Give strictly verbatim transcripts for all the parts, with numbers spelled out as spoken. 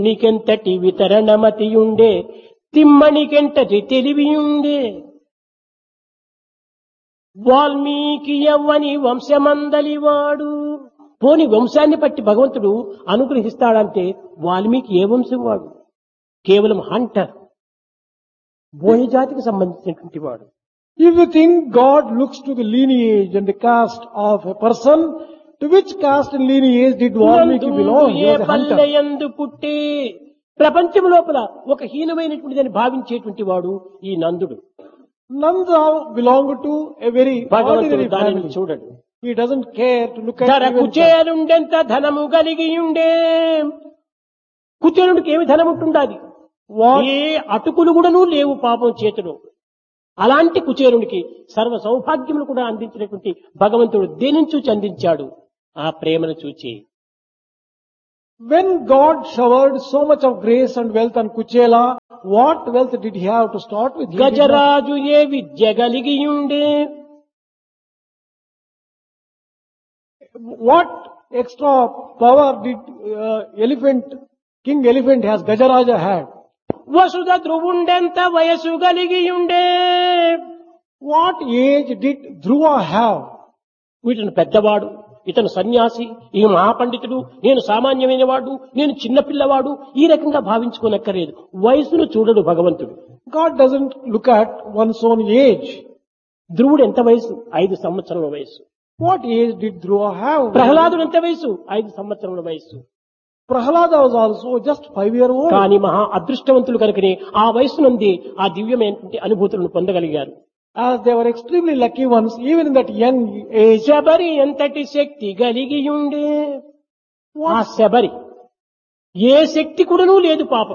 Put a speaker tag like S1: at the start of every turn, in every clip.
S1: నీకెంతటి వితరణమతియుండే తిమ్మనికెంతటి తెలివియుండే వాల్మీకి యవ్వని వంశమందలివాడు. పోని వంశాన్ని బట్టి భగవంతుడు అనుగ్రహిస్తాడంటే వాల్మీకి ఏ వంశం వాడు? కేవలం హంటర్, బోయ జాతికి సంబంధించినటువంటి వాడు.
S2: If you think God looks to the lineage and the caste of a person, to which caste and lineage did Valmiki belong? He
S1: A
S2: was a hunter.
S1: పల్లెయందు పుట్టి ప్రపంచం లోపల ఒక హీనమైనటువంటిదని భావించేటువంటి వాడు ఈ నందుడు.
S2: Nanda belonged to a very
S1: భగవంతుడు
S2: ordinary
S1: దానిని
S2: family.
S1: చూడడు.
S2: He doesn't care to look at
S1: ధర
S2: even that.
S1: కుచేలుండెంత ధనము కలిగి ఉండే. కుచేలుడికి ఏమి ధనం ఉంటుండాది?
S2: What?
S1: ఏ అటుకులు కూడాను లేవు పాపం చేతిలో. అలాంటి కుచేరునికి సర్వ సౌభాగ్యములు కూడా అందించినటువంటి భగవంతుడు దేనిని చూచి అందించాడు? ఆ ప్రేమను చూచి.
S2: When God showered so much of grace and wealth on Kuchela, what wealth did he have to start with? He did not-
S1: Gajaraju ఏ విద్య కలిగి ఉండే.
S2: What extra power did uh, elephant, King Elephant has, Gajaraja had?
S1: వసుధ ధ్రువుండెంత వయసు కలిగి ఉండే.
S2: What age did Dhruva have?
S1: వీటిని పెద్దవాడు, ఇతను సన్యాసి, ఈ మహాపండితుడు, నేను సామాన్యమైన వాడు, నేను చిన్నపిల్లవాడు, ఈ రకంగా భావించుకోనక్కర్లేదు. వయసును చూడడు భగవంతుడు.
S2: God doesn't look at one's own age.
S1: ధ్రువుడు ఎంత వయసు? ఐదు సంవత్సరముల వయసు.
S2: What age did Dhruva have?
S1: ప్రహ్లాదుడు ఎంత వయసు? ఐదు సంవత్సరముల వయసు.
S2: Prahlada was also just five year old.
S1: కానీ మహా అదృష్టవంతులు కనుకనే ఆ వయసు నుండి ఆ దివ్యమైనటువంటి అనుభూతులను పొందగలిగారు.
S2: As they were extremely lucky ones, even in that young age.
S1: Sabari ఎంతటి శక్తి కలిగి ఉండే. ఆ శబరి ఏ శక్తి కూడాను లేదు పాపం.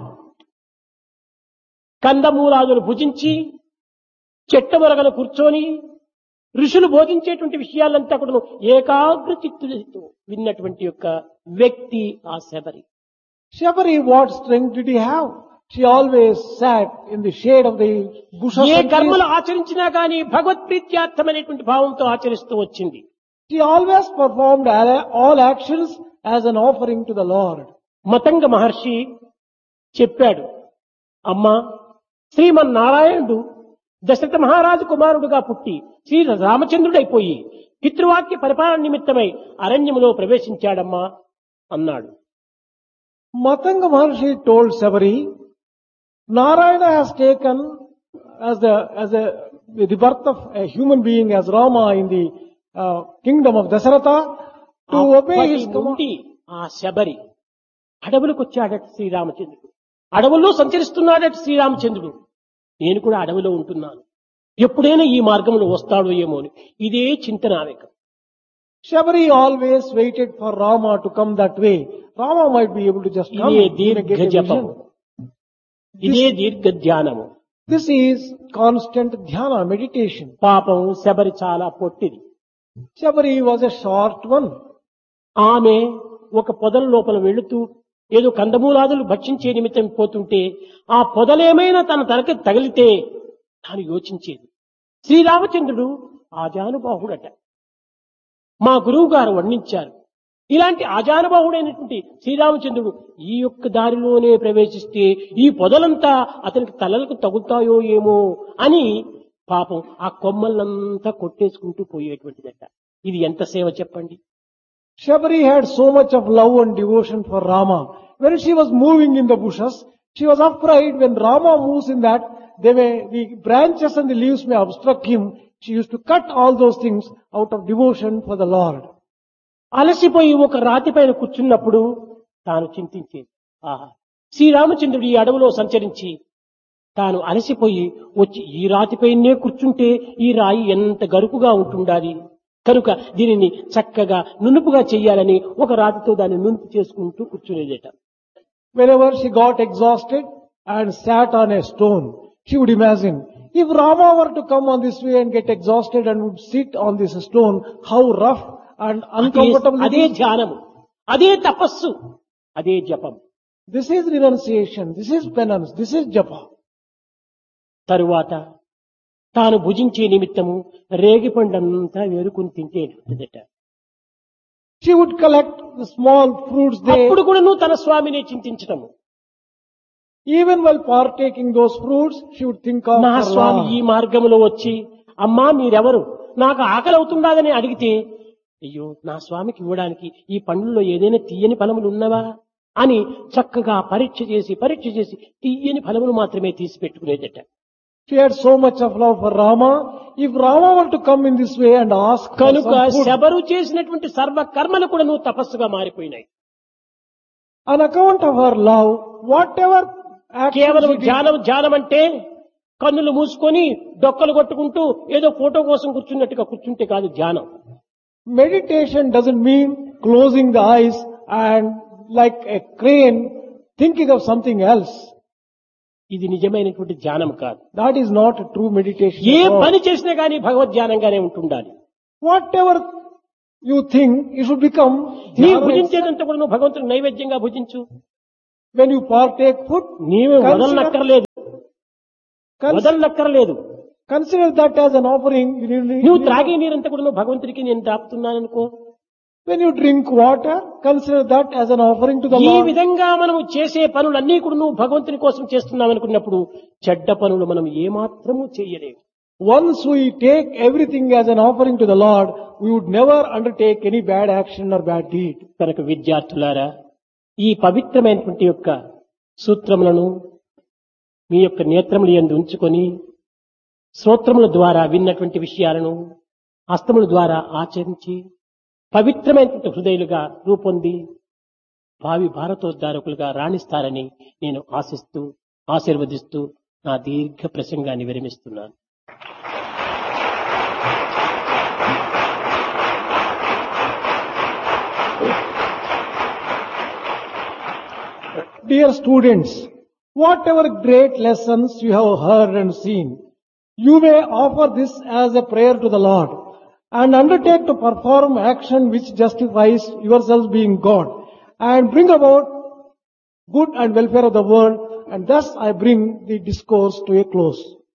S1: కందమూలాదులు భుజించి చెట్టమొరగలు కూర్చొని ఋషులు బోధించేటువంటి విషయాలంతా కూడా ఏకాగ్ర చిత్తులతో విన్నటువంటి యొక్క వ్యక్తి ఆ Sabari.
S2: Shabari, what strength did he have? She always sat in the shade of the bushes.
S1: A
S2: and
S1: కర్మలు
S2: trees.
S1: ఆచరించినా గానీ భగవత్ప్రీత్యార్థమైనటువంటి భావంతో ఆచరిస్తూ వచ్చింది.
S2: She always performed all all actions as an offering to the Lord.
S1: Matanga మహర్షి చెప్పాడు, అమ్మా, శ్రీమన్నారాయణుడు దశరథ మహారాజు కుమారుడుగా పుట్టి శ్రీ రామచంద్రుడైపోయి పితృవాక్య పరిపాలన నిమిత్తమై అరణ్యములో ప్రవేశించాడమ్మా అన్నాడు.
S2: Matanga Maharshi told Sabari, Narayana has taken as the as a the birth of a human being as Rama in the uh, kingdom of Dasaratha to obey
S1: అప్పటి
S2: his command.
S1: నుండి ఆ శబరి అడవులకు వచ్చాడట శ్రీరామచంద్రుడు. అడవుల్లో సంచరిస్తున్నాడట శ్రీరామచంద్రుడు. నేను కూడా అడవిలో ఉంటున్నాను, ఎప్పుడైనా ఈ మార్గంలో వస్తాడో ఏమో అని ఇదే చింతన ఆవేకం.
S2: Shabari always waited for Rama to come that way. Rama might be able to just come.
S1: ఇదే
S2: he may
S1: దీర్ఘ
S2: get a
S1: జపము,
S2: vision.
S1: ఇదే దీర్ఘ ధ్యానము.
S2: This is constant dhyana, meditation.
S1: పాపం శబరి చాలా పొట్టిది.
S2: Shabari was a short one.
S1: ఆమె ఒక పొదల లోపల వెళుతూ ఏదో కందమూలాదులు భక్షించే నిమిత్తం పోతుంటే ఆ పొదలేమైనా తన తనకి తగిలితే తాను యోచించేది. శ్రీరామచంద్రుడు ఆజానుబాహుడట. మా గురువు గారు వర్ణించారు, ఇలాంటి ఆజానుబాహుడైనటువంటి శ్రీరామచంద్రుడు ఈ యొక్క దారిలోనే ప్రవేశిస్తే ఈ పొదలంతా అతనికి తలలకు తగులుతాయో ఏమో అని పాపం ఆ కొమ్మలంతా కొట్టేసుకుంటూ పోయేటువంటిదట. ఇది ఎంత సేవ చెప్పండి.
S2: Shabari had so much of love and devotion for Rama. When she was moving in the bushes, she was afraid when Rama moves in that, they may, the branches and the leaves may obstruct him. She used to cut all those things out of devotion for the Lord.
S1: అలసిపోయి ఒక రాతి పైన కూర్చున్నప్పుడు తాను చింతించేది, ఆహా, శ్రీరామచంద్రుడు ఈ అడవిలో సంచరించి తాను అలసిపోయి వచ్చి ఈ రాతిపైనే కూర్చుంటే ఈ రాయి ఎంత గరుకుగా ఉంటుండాలి, కనుక దీనిని చక్కగా నునుపుగా చెయ్యాలని ఒక రాతితో దాన్ని నునుపు చేసుకుంటూ కూర్చునేదేట.
S2: Whenever she got exhausted and sat on a stone, she would imagine, if Rama were to come on this way and get exhausted and would sit on this stone, how rough and uncomfortable it
S1: అదే
S2: is.
S1: ధ్యానము, అదే తపస్సు, అదే జపం.
S2: This is renunciation, this is penance, this is japa.
S1: తరువాత తాను భుజించే నిమిత్తము రేగిపండంతా వేరుకుని తింటేటదట.
S2: She would collect the small fruits there.
S1: అప్పుడు కూడా నువ్వు తన స్వామిని చింతించటము.
S2: Even while partaking those fruits, she would think of
S1: నా
S2: her
S1: స్వామి ఈ
S2: Lord.
S1: మార్గంలో వచ్చి అమ్మా మీరెవరు నాకు ఆకలి అవుతుండదని అడిగితే అయ్యో నా స్వామికి ఇవ్వడానికి ఈ పండ్లలో ఏదైనా తీయని ఫలములు ఉన్నవా అని చక్కగా పరీక్ష చేసి పరీక్ష చేసి తీయని ఫలములు మాత్రమే తీసి పెట్టుకునేదట.
S2: She had so much of love for Rama. If Rama were to come in this way and ask for
S1: కనుక
S2: some food,
S1: శబరు చేసినటువంటి సర్వ కర్మలు కూడా నువ్వు తపస్సుగా మారిపోయినాయి.
S2: on account of her love, whatever action
S1: కేవలం
S2: she did,
S1: ధ్యానం ధ్యానం అంటే కన్నులు మూసుకొని డొక్కలు కొట్టుకుంటూ ఏదో ఫోటో కోసం కూర్చున్నట్టుగా కూర్చుంటే కాదు ధ్యానం.
S2: meditation doesn't mean closing the eyes and like a crane thinking of something else.
S1: ఇది నిజమైనటువంటి ధ్యానం కాదు.
S2: That is not a true meditation.
S1: A
S2: at all.
S1: పని చేసినా గానీ భగవద్ ధ్యానంగానే ఉంటుండాలి.
S2: Whatever you think, you should become
S1: నీ
S2: dhyana.
S1: భుజించేదంతా కూడా నువ్వు భగవంతుడు నైవేద్యంగా భుజించు.
S2: When you partake food,
S1: నీవే
S2: Consider-
S1: వదలనక్కర్లేదు
S2: cons-
S1: వదలనక్కర్లేదు.
S2: consider that as an offering. You need-
S1: నువ్వు త్రాగే నీరంతా కూడా నువ్వు భగవంతుడికి నేను దాపుతున్నాను అనుకో.
S2: When you drink water, consider that as an offering to the
S1: ఈ
S2: Lord.
S1: విధంగా మనం చేసే పనులన్నీ కూడా నువ్వు భగవంతుని కోసం చేస్తున్నావు అనుకున్నప్పుడు చెడ్డ పనులు మనం ఏమాత్రము చేయలేము.
S2: Once we take everything as an offering to the Lord, we would never undertake any bad action or bad deed.
S1: కనుక విద్యార్థులారా ఈ పవిత్రమైనటువంటి యొక్క సూత్రములను మీ యొక్క నేత్రములు యందు ఉంచుకొని శ్రోత్రముల ద్వారా విన్నటువంటి విషయాలను హస్తముల ద్వారా ఆచరించి పవిత్రమైనటువంటి హృదయులుగా రూపొంది భావి భారతోద్ధారకులుగా రాణిస్తారని నేను ఆశిస్తూ ఆశీర్వదిస్తూ నా దీర్ఘ ప్రసంగాన్ని విరమిస్తున్నాను.
S2: Dear students, whatever great lessons you have heard and seen, you may offer this as a prayer to the Lord and undertake to perform action which justifies yourselves being God and bring about good and welfare of the world, and thus I bring the discourse to a close.